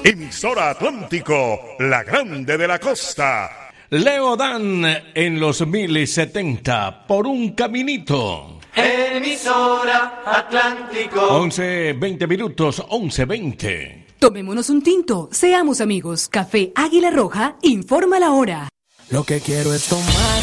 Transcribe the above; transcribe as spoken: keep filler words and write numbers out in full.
Emisora Atlántico, la grande de la costa. Leo Dan en los mil setenta, por un caminito. Emisora Atlántico. once, veinte minutos, once, veinte. Tomémonos un tinto, seamos amigos. Café Águila Roja informa la hora. Lo que quiero es tomar